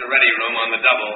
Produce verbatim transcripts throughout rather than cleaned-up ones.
the ready room on the double.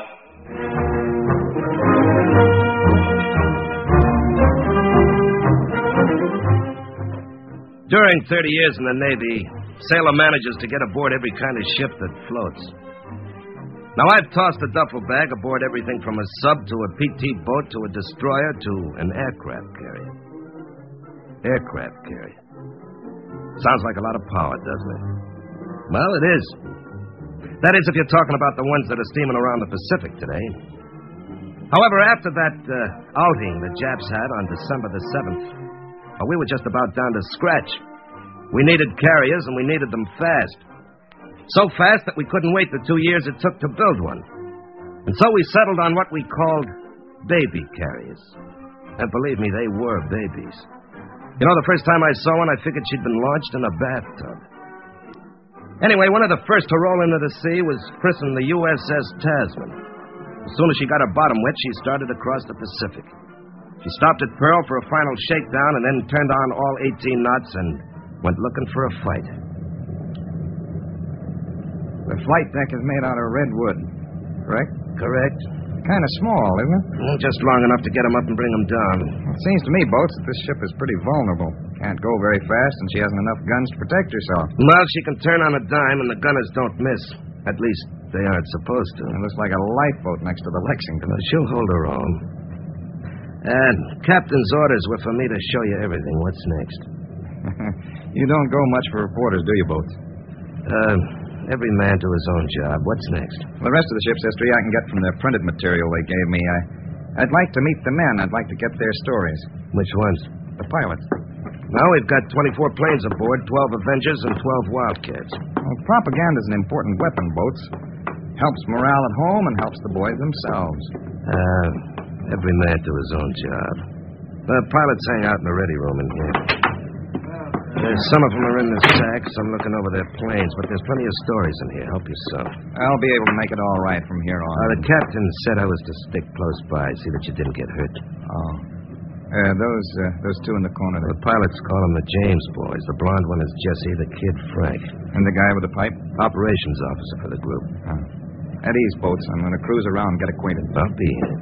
During thirty years in the Navy, sailor manages to get aboard every kind of ship that floats. Now, I've tossed a duffel bag aboard everything from a sub to a P T boat to a destroyer to an aircraft carrier. Aircraft carrier. Sounds like a lot of power, doesn't it? Well, it is. That is if you're talking about the ones that are steaming around the Pacific today. However, after that uh, outing the Japs had on December the seventh, well, we were just about down to scratch. We needed carriers, and we needed them fast. So fast that we couldn't wait the two years it took to build one. And so we settled on what we called baby carriers. And believe me, they were babies. You know, the first time I saw one, I figured she'd been launched in a bathtub. Anyway, one of the first to roll into the sea was christened the U S S Tasman. As soon as she got her bottom wet, she started across the Pacific. She stopped at Pearl for a final shakedown and then turned on all eighteen knots and went looking for a fight. The flight deck is made out of redwood, correct? Correct. Kind of small, isn't it? Well, just long enough to get them up and bring them down. It seems to me, Boats, that this ship is pretty vulnerable. Can't go very fast, and she hasn't enough guns to protect herself. Well, she can turn on a dime, and the gunners don't miss. At least, they aren't supposed to. It looks like a lifeboat next to the Lexington. Well, she'll hold her own. And Captain's orders were for me to show you everything. What's next? You don't go much for reporters, do you, Boats? Uh... Every man to his own job. What's next? The rest of the ship's history I can get from the printed material they gave me. I, I'd like to meet the men. I'd like to get their stories. Which ones? The pilots. Now, we've got twenty-four planes aboard, twelve Avengers, and twelve Wildcats. Well, propaganda's an important weapon, Boats. Helps morale at home and helps the boys themselves. Uh, every man to his own job. The pilots hang out in the ready room in here. Uh, some of them are in the sack, some looking over their planes, but there's plenty of stories in here. Help yourself. I'll be able to make it all right from here on. Uh, the captain said I was to stick close by, see that you didn't get hurt. Oh. Uh, those uh, those two in the corner there. The pilots call them the James boys. The blonde one is Jesse, the kid Frank. And the guy with the pipe? Operations officer for the group. Oh. At ease, Boats. I'm going to cruise around and get acquainted. I'll be here.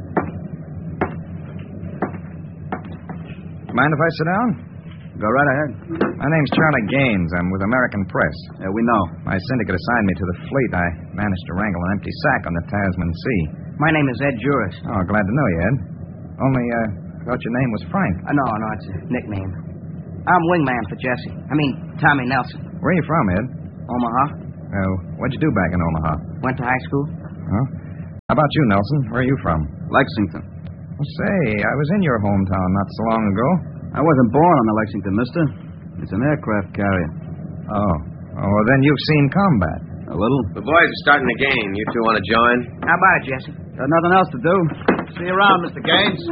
Mind if I sit down? Go right ahead. My name's Charlie Gaines. I'm with American Press. Yeah, we know. My syndicate assigned me to the fleet. I managed to wrangle an empty sack on the Tasman Sea. My name is Ed Juris. Oh, glad to know you, Ed. Only, uh, thought your name was Frank. Uh, no, no, it's a nickname. I'm wingman for Jesse. I mean, Tommy Nelson. Where are you from, Ed? Omaha. Uh, what'd you do back in Omaha? Went to high school. Huh? How about you, Nelson? Where are you from? Lexington. Well, say, I was in your hometown not so long ago. I wasn't born on the Lexington, mister. It's an aircraft carrier. Oh. Oh, well, then you've seen combat. A little. The boys are starting a game. You two want to join? How about it, Jesse? Got nothing else to do. See you around, Mister Gaines.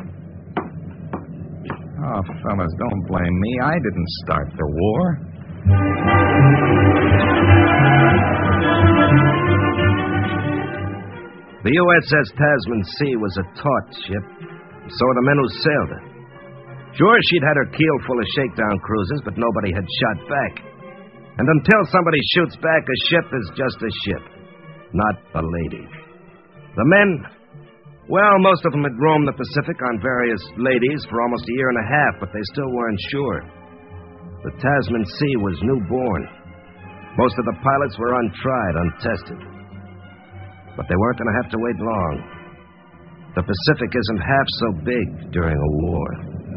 Oh, fellas, don't blame me. I didn't start the war. The U S S Tasman Sea was a taut ship. So were the men who sailed her. Sure, she'd had her keel full of shakedown cruisers, but nobody had shot back. And until somebody shoots back, a ship is just a ship, not a lady. The men, well, most of them had roamed the Pacific on various ladies for almost a year and a half, but they still weren't sure. The Tasman Sea was newborn. Most of the pilots were untried, untested. But they weren't going to have to wait long. The Pacific isn't half so big during a war.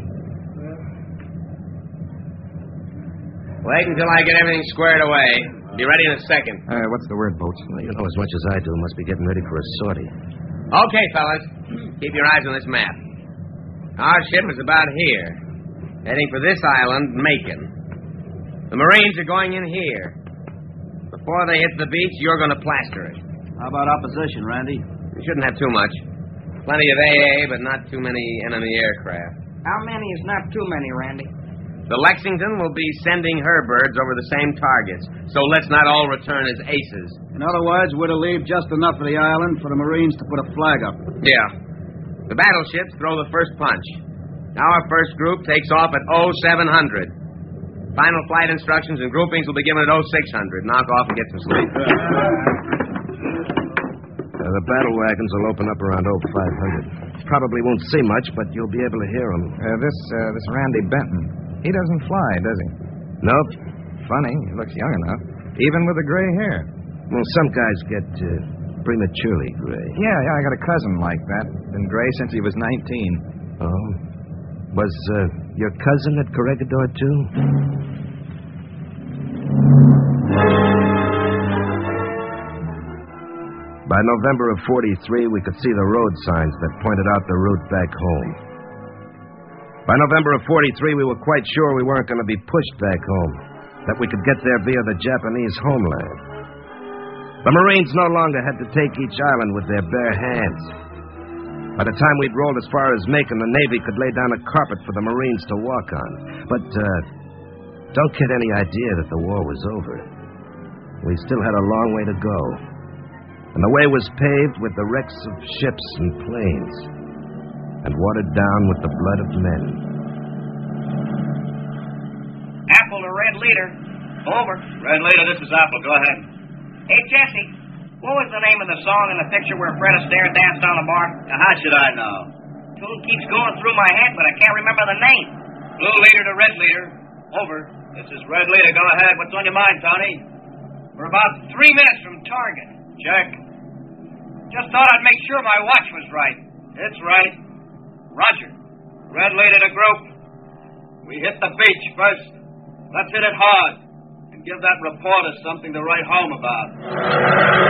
Wait until I get everything squared away. Be ready in a second. Uh, what's the word, Boats? Well, you know as much as I do. Must be getting ready for a sortie. Okay, fellas. Keep your eyes on this map. Our ship is about here, heading for this island, Macon. The Marines are going in here. Before they hit the beach, you're going to plaster it. How about opposition, Randy? You shouldn't have too much. Plenty of A A, but not too many enemy aircraft. How many is not too many, Randy? The Lexington will be sending her birds over the same targets, so let's not all return as aces. In other words, we're to leave just enough of the island for the Marines to put a flag up. Yeah. The battleships throw the first punch. Our first group takes off at oh seven hundred. Final flight instructions and groupings will be given at oh six hundred. Knock off and get some sleep. Uh, the battle wagons will open up around oh five hundred. Probably won't see much, but you'll be able to hear them. Uh, this, uh, this Randy Benton, he doesn't fly, does he? Nope. Funny, he looks young enough. Even with the gray hair. Well, some guys get uh, prematurely gray. Yeah, yeah, I got a cousin like that. Been gray since he was nineteen. Oh? Was uh, your cousin at Corregidor, too? By November of forty-three, we could see the road signs that pointed out the route back home. By November of forty-three, we were quite sure we weren't going to be pushed back home, that we could get there via the Japanese homeland. The Marines no longer had to take each island with their bare hands. By the time we'd rolled as far as Macon, the Navy could lay down a carpet for the Marines to walk on. But uh, don't get any idea that the war was over. We still had a long way to go. And the way was paved with the wrecks of ships and planes, and watered down with the blood of men. Apple to Red Leader. Over. Red Leader, this is Apple. Go ahead. Hey, Jesse, what was the name of the song in the picture where Fred Astaire danced on the bar? Now, how should I know? Tune keeps going through my head, but I can't remember the name. Blue Leader to Red Leader. Over. This is Red Leader. Go ahead. What's on your mind, Tony? We're about three minutes from target. Check. Just thought I'd make sure my watch was right. It's right. Roger. Red Leader to group. We hit the beach first. Let's hit it hard and give that reporter something to write home about.